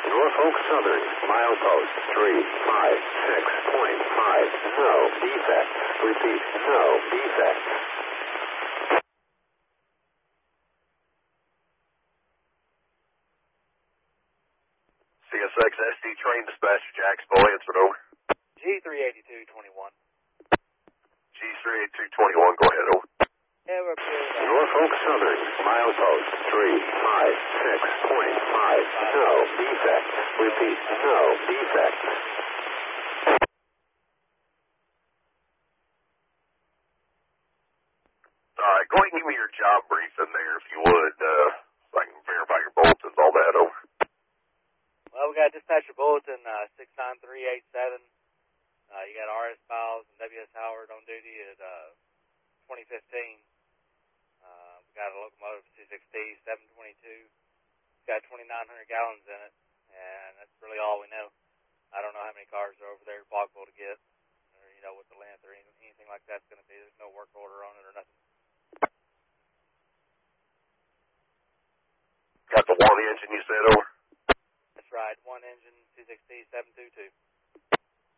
Norfolk Southern, milepost 356.5. No defect. Repeat, no defect. CSX SD train dispatcher Jacksonville, answered over. G38221. G38221, go ahead, over. Yeah, we're up here. Norfolk Southern, milepost 356.5. No defect. Repeat, no defect. All right, go ahead and give me your job brief in there, if you would, so I can verify your bulletins, all that, over. Well, we got dispatcher bulletin 69387. You got RS Biles and WS Howard on duty at 2015. We got a locomotive 260, 722. It's got 2,900 gallons in it, and that's really all we know. I don't know how many cars are over there blockable to get, or what the length or anything like that's going to be. There's no work order on it or nothing. Got the one engine you said, over? That's right, one engine, 260, 722.